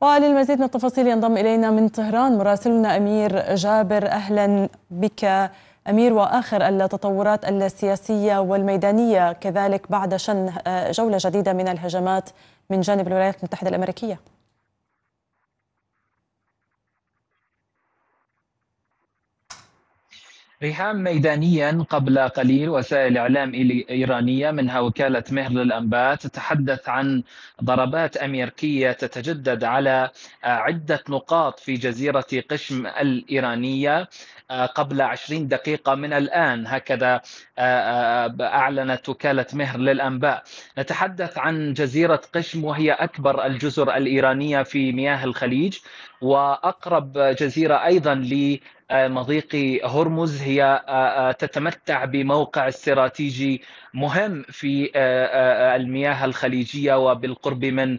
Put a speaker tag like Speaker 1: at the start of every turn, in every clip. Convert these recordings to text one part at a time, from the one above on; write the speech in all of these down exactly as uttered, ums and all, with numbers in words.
Speaker 1: وللمزيد من التفاصيل ينضم إلينا من طهران مراسلنا أمير جابر. أهلا بك أمير. وآخر التطورات السياسية والميدانية كذلك بعد شن جولة جديدة من الهجمات من جانب الولايات المتحدة الأمريكية.
Speaker 2: ريهام، ميدانيا قبل قليل وسائل إعلام إيرانية منها وكالة مهر للأنباء تتحدث عن ضربات أمريكية تتجدد على عدة نقاط في جزيرة قشم الإيرانية قبل عشرين دقيقة من الآن، هكذا أعلنت وكالة مهر للأنباء. نتحدث عن جزيرة قشم وهي أكبر الجزر الإيرانية في مياه الخليج وأقرب جزيرة أيضا ل مضيق هرمز. هي تتمتع بموقع استراتيجي مهم في المياه الخليجية وبالقرب من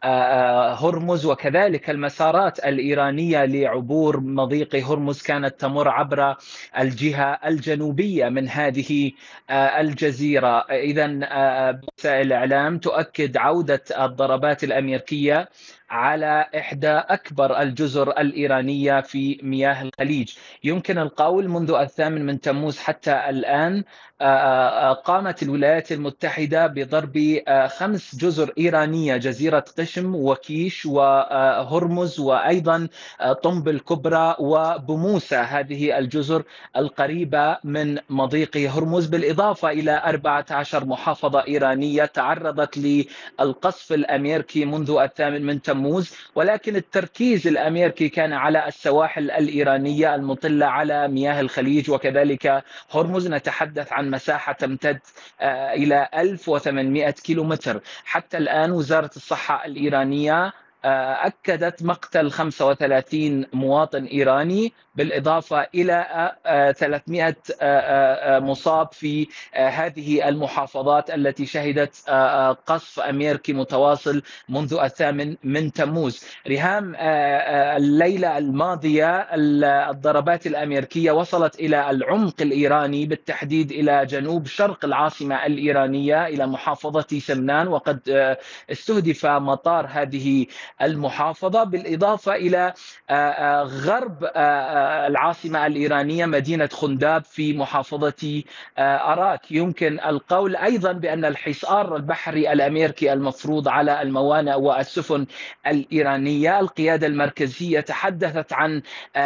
Speaker 2: هرمز، وكذلك المسارات الإيرانية لعبور مضيق هرمز كانت تمر عبر الجهة الجنوبية من هذه الجزيرة. إذن وسائل الإعلام تؤكد عودة الضربات الأمريكية على إحدى أكبر الجزر الإيرانية في مياه الخليج. يمكن القول منذ الثامن من تموز حتى الآن قامت الولايات المتحدة بضرب خمس جزر إيرانية: جزيرة قشم وكيش وهرمز وأيضا طنب الكبرى وبموسى، هذه الجزر القريبة من مضيق هرمز، بالإضافة إلى أربعة عشر محافظة إيرانية تعرضت للقصف الأمريكي منذ الثامن من تموز. ولكن التركيز الأمريكي كان على السواحل الإيرانية المطلة على مياه الخليج وكذلك هرمز. نتحدث عن مساحة تمتد إلى ألف وثمانمئة كيلومتر. حتى الآن وزارة الصحة الإيرانية أكدت مقتل خمسة وثلاثين مواطن إيراني، بالإضافة إلى ثلاثمئة مصاب في هذه المحافظات التي شهدت قصف أمريكي متواصل منذ الثامن من تموز. ريهام، الليلة الماضية الضربات الأمريكية وصلت إلى العمق الإيراني، بالتحديد إلى جنوب شرق العاصمة الإيرانية إلى محافظة سمنان، وقد استهدف مطار هذه المحافظة، بالإضافة إلى غرب العاصمة الإيرانية مدينة خنداب في محافظة أراك. يمكن القول أيضا بأن الحصار البحري الأمريكي المفروض على الموانئ والسفن الإيرانية، القيادة المركزية تحدثت عن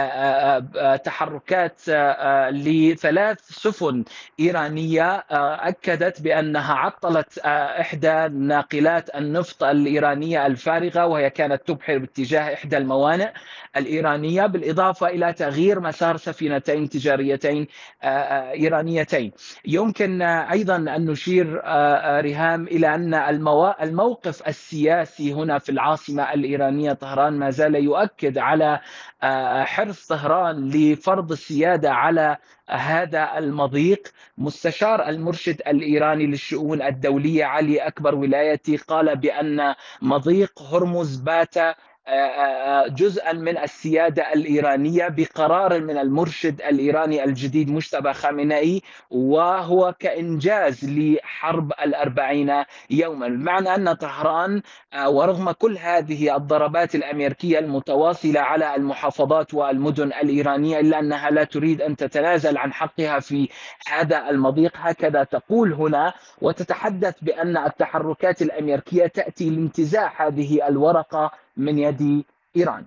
Speaker 2: تحركات لثلاث سفن إيرانية أكدت بأنها عطلت إحدى ناقلات النفط الإيرانية الفارغة وهي كانت تبحر باتجاه إحدى الموانئ الإيرانية، بالإضافة إلى تغيير مسار سفينتين تجاريتين إيرانيتين. يمكن أيضا أن نشير ريهام إلى أن الموقف السياسي هنا في العاصمة الإيرانية طهران ما زال يؤكد على حرص طهران لفرض السيادة على هذا المضيق. مستشار المرشد الإيراني للشؤون الدولية علي أكبر ولايتي قال بأن مضيق هرمز بات جزءا من السيادة الإيرانية بقرار من المرشد الإيراني الجديد مجتبى خامنئي، وهو كإنجاز لحرب الأربعين يوما، بمعنى أن طهران ورغم كل هذه الضربات الأمريكية المتواصلة على المحافظات والمدن الإيرانية إلا أنها لا تريد أن تتنازل عن حقها في هذا المضيق، هكذا تقول هنا، وتتحدث بأن التحركات الأمريكية تأتي لانتزاع هذه الورقة من يد إيران.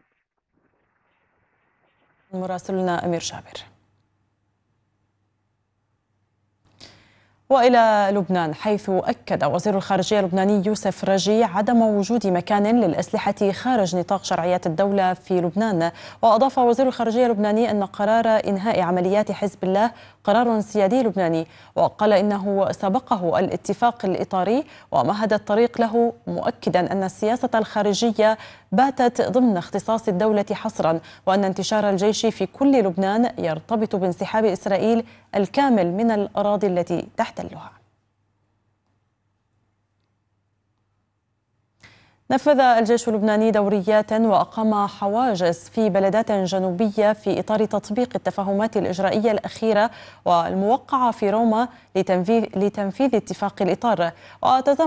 Speaker 1: مراسلنا أمير جابر. وإلى لبنان، حيث أكد وزير الخارجية اللبناني يوسف رجي عدم وجود مكان للأسلحة خارج نطاق شرعيات الدولة في لبنان. وأضاف وزير الخارجية اللبناني أن قرار إنهاء عمليات حزب الله قرار سيادي لبناني، وقال إنه سبقه الاتفاق الإطاري ومهد الطريق له، مؤكدا أن السياسة الخارجية باتت ضمن اختصاص الدولة حصرا، وأن انتشار الجيش في كل لبنان يرتبط بانسحاب إسرائيل الكامل من الأراضي التي تحتلها. نفذ الجيش اللبناني دوريات وأقام حواجز في بلدات جنوبية في إطار تطبيق التفاهمات الإجرائية الأخيرة والموقعة في روما لتنفيذ, لتنفيذ اتفاق الإطار. وتزامن